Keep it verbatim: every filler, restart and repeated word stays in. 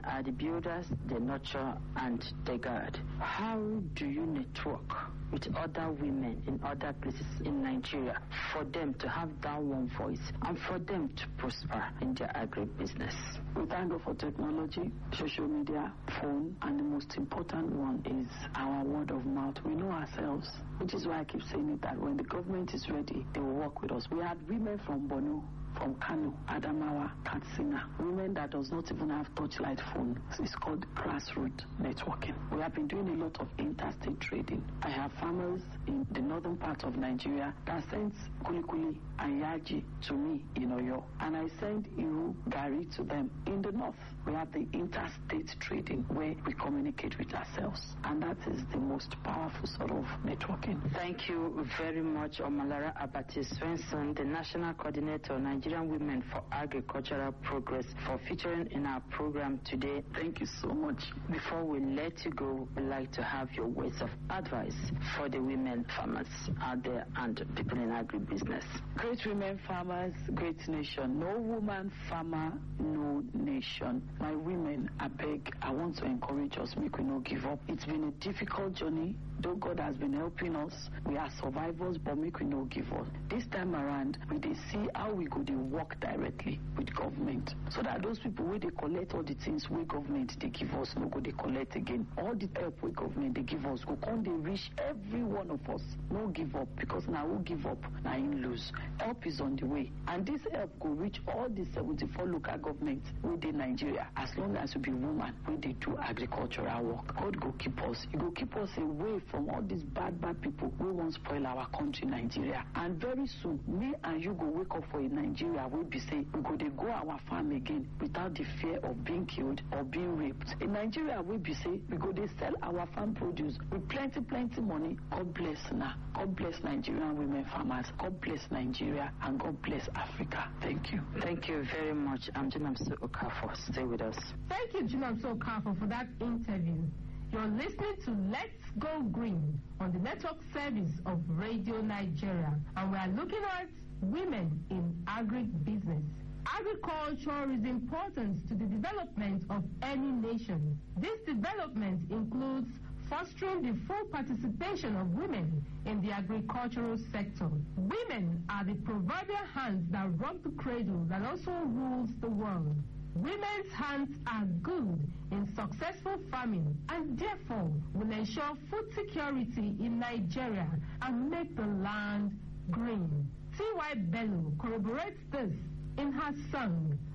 are the builders, they nurture, and they guard. How do you network with other women in other places in Nigeria for them to have that one voice and for them to prosper in their agribusiness? We thank God for technology, social media, phone, and the most important one is our word of mouth. We know ourselves, which is why I keep saying it, that when the government is ready, they will work with us. We had women from Borno, from Kano, Adamawa, Katsina, women that does not even have touchlight phone. It's called grassroots networking. We have been doing a lot of interstate trading. I have farmers in the northern part of Nigeria that sends kulikuli and yaji to me in Oyo, and I send Iru Gari to them in the north. We have the interstate trading where we communicate with ourselves, and that is the most powerful sort of networking. Thank you very much, Omalara Abati Swenson, the National Coordinator of Nigerian Women for Agricultural Progress, for featuring in our program today. Thank you so much. Before we let you go, we'd like to have your words of advice for the women farmers out there and people in agribusiness. Great women farmers, great nation. No woman farmer, no nation. My women, I beg, I want to encourage us, make we not give up. It's been a difficult journey. Though God has been helping us, we are survivors, but make we no give up. This time around, we dey see how we go dey work directly with government, so that those people where they collect all the things where government they give us, no go they collect again. All the help where government they give us, go come they reach every one of us. No give up, because now who give up, now you lose. Help is on the way, and this help go reach all the seventy-four local governments within Nigeria, as long as you be woman where they do agricultural work. God go keep us. He go keep us away from all these bad, bad people who won't spoil our country, Nigeria. And very soon, me and you go wake up for a Nigeria where we say we go they go our farm again without the fear of being killed or being raped. In Nigeria, where we say we go they sell our farm produce with plenty, plenty money. God bless now. God bless Nigerian women farmers. God bless Nigeria, and God bless Africa. Thank you. Thank you very much. I'm Jinamso Okafor. Stay with us. Thank you, Jinamso Okafor, for that interview. You're listening to Let's Go Green on the network service of Radio Nigeria, and we are looking at women in agribusiness. Agriculture is important to the development of any nation. This development includes fostering the full participation of women in the agricultural sector. Women are the proverbial hands that rock the cradle that also rules the world. Women's hands are good in successful farming and therefore will ensure food security in Nigeria and make the land green. T Y Bello corroborates this in her song,